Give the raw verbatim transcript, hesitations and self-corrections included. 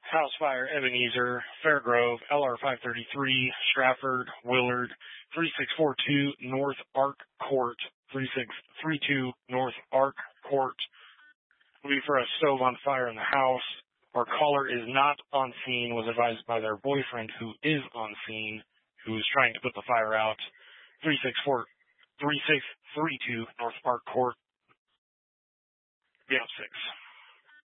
House fire, Ebenezer, Fairgrove, L R five thirty-three, Stratford, Willard, three six four two North Arc Court, three six three two North Arc Court. Will be for a stove on fire in the house. Our caller is not on scene, was advised by their boyfriend who is on scene, who is trying to put the fire out. three six four, three six three two North Arc Court. Yeah, six.